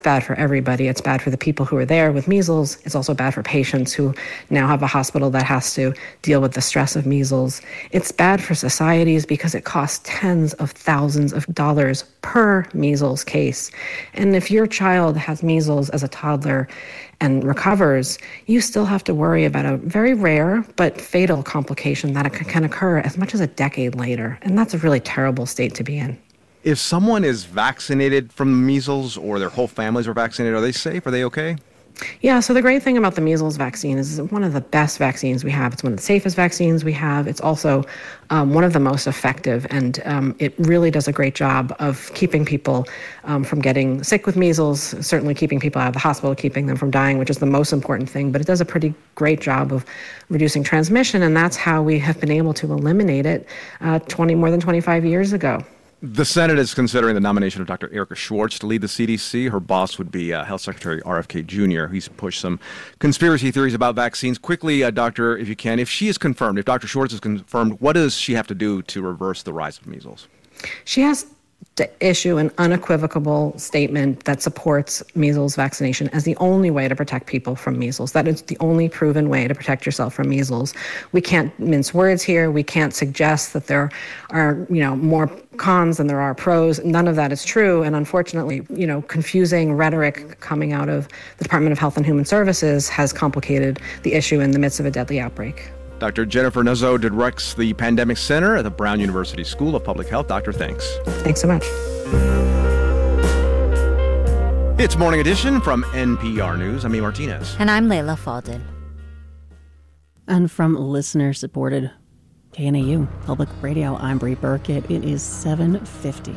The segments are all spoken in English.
bad for everybody. It's bad for the people who are there with measles. It's also bad for patients who now have a hospital that has to deal with the stress of measles. It's bad for societies because it costs tens of thousands of dollars per measles case. And if your child has measles as a toddler and recovers, you still have to worry about a very rare but fatal complication that can occur as much as a decade later. And that's a really terrible state to be in. If someone is vaccinated from measles or their whole families are vaccinated, are they safe? Are they okay? Yeah, so the great thing about the measles vaccine is it's one of the best vaccines we have. It's one of the safest vaccines we have. It's also one of the most effective, and it really does a great job of keeping people from getting sick with measles, certainly keeping people out of the hospital, keeping them from dying, which is the most important thing. But it does a pretty great job of reducing transmission, and that's how we have been able to eliminate it more than 25 years ago. The Senate is considering the nomination of Dr. Erica Schwartz to lead the CDC. Her boss would be Health Secretary RFK Jr. He's pushed some conspiracy theories about vaccines. Quickly, Doctor, if you can, if Dr. Schwartz is confirmed, what does she have to do to reverse the rise of measles? She has to issue an unequivocal statement that supports measles vaccination as the only way to protect people from measles. That is the only proven way to protect yourself from measles. We can't mince words here. We can't suggest that there are, more cons than there are pros. None of that is true. And unfortunately, confusing rhetoric coming out of the Department of Health and Human Services has complicated the issue in the midst of a deadly outbreak. Dr. Jennifer Nuzzo directs the Pandemic Center at the Brown University School of Public Health. Doctor, thanks. Thanks so much. It's Morning Edition from NPR News. I'm E. Martinez. And I'm Layla Faldin. And from listener-supported KNAU Public Radio, I'm Bree Burkett. It is 7:50.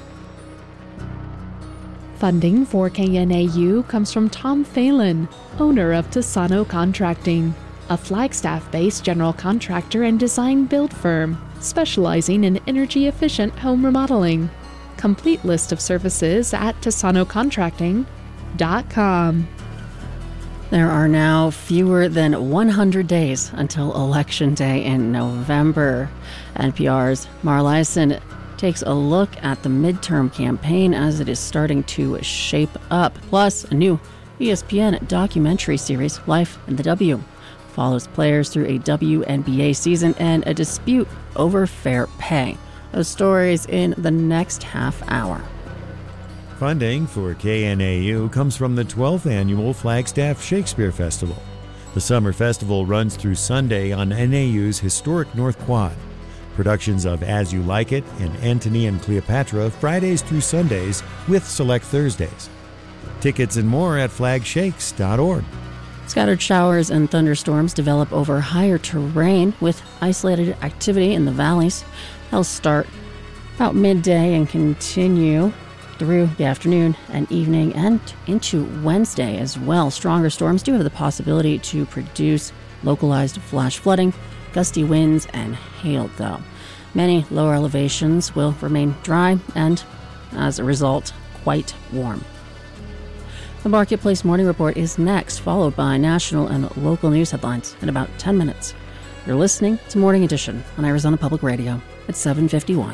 Funding for KNAU comes from Tom Phelan, owner of Tassano Contracting, a Flagstaff-based general contractor and design-build firm specializing in energy-efficient home remodeling. Complete list of services at TassanoContracting.com. There are now fewer than 100 days until Election Day in November. NPR's Mara Liasson takes a look at the midterm campaign as it is starting to shape up. Plus, a new ESPN documentary series, Life in the W, follows players through a WNBA season and a dispute over fair pay. Those stories in the next half hour. Funding for KNAU comes from the 12th Annual Flagstaff Shakespeare Festival. The summer festival runs through Sunday on NAU's historic North Quad. Productions of As You Like It and Antony and Cleopatra Fridays through Sundays with select Thursdays. Tickets and more at flagshakes.org. Scattered showers and thunderstorms develop over higher terrain with isolated activity in the valleys. They'll start about midday and continue through the afternoon and evening and into Wednesday as well. Stronger storms do have the possibility to produce localized flash flooding, gusty winds, and hail, though. Many lower elevations will remain dry and, as a result, quite warm. The Marketplace Morning Report is next, followed by national and local news headlines in about 10 minutes. You're listening to Morning Edition on Arizona Public Radio at 7:51.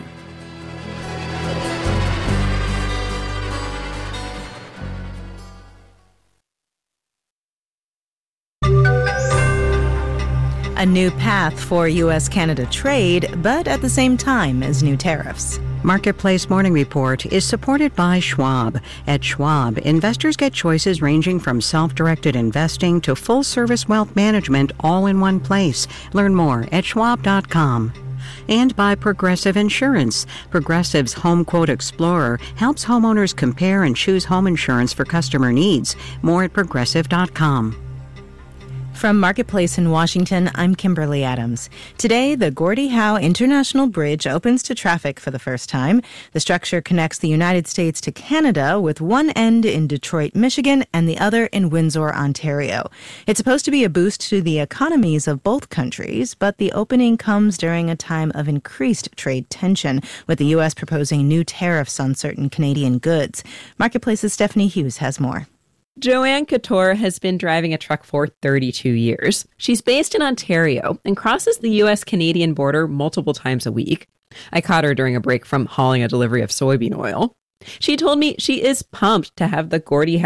A new path for U.S.-Canada trade, but at the same time as new tariffs. Marketplace Morning Report is supported by Schwab. At Schwab, investors get choices ranging from self-directed investing to full-service wealth management all in one place. Learn more at schwab.com. And by Progressive Insurance. Progressive's Home Quote Explorer helps homeowners compare and choose home insurance for customer needs. More at progressive.com. From Marketplace in Washington, I'm Kimberly Adams. Today, the Gordie Howe International Bridge opens to traffic for the first time. The structure connects the United States to Canada with one end in Detroit, Michigan, and the other in Windsor, Ontario. It's supposed to be a boost to the economies of both countries, but the opening comes during a time of increased trade tension, with the U.S. proposing new tariffs on certain Canadian goods. Marketplace's Stephanie Hughes has more. Joanne Couture has been driving a truck for 32 years. She's based in Ontario and crosses the U.S.-Canadian border multiple times a week. I caught her during a break from hauling a delivery of soybean oil. She told me she is pumped to have the Gordie Howe